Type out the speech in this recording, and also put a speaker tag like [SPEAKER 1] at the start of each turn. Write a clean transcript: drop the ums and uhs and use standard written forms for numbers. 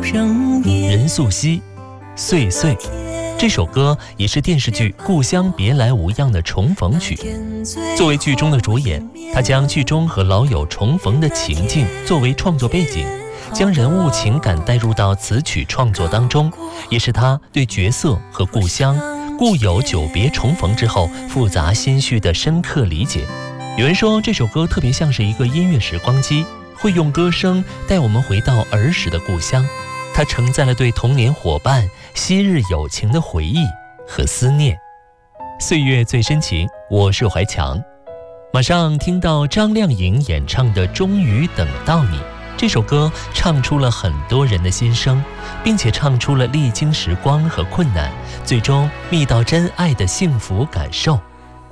[SPEAKER 1] 任素汐，岁岁。这首歌也是电视剧《故乡别来无恙》的重逢曲。作为剧中的主演，他将剧中和老友重逢的情境作为创作背景，将人物情感带入到词曲创作当中，也是他对角色和故乡、故友久别重逢之后复杂心绪的深刻理解。有人说这首歌特别像是一个音乐时光机，会用歌声带我们回到儿时的故乡。它承载了对童年伙伴、昔日友情的回忆和思念。岁月最深情，我是怀强。马上听到张靓颖演唱的《终于等到你》。这首歌唱出了很多人的心声，并且唱出了历经时光和困难，最终觅到真爱的幸福感受。